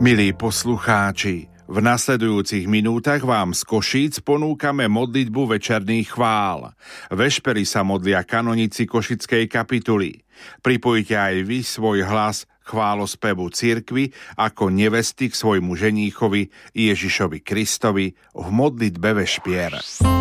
Milí poslucháči, v nasledujúcich minútach vám z Košíc ponúkame modlitbu večerných chvál. Vešpery sa modlia kanonici Košickej kapituly. Pripojte aj vy svoj hlas chválospevu cirkvi ako nevesty k svojmu ženíchovi Ježišovi Kristovi v modlitbe vešpier.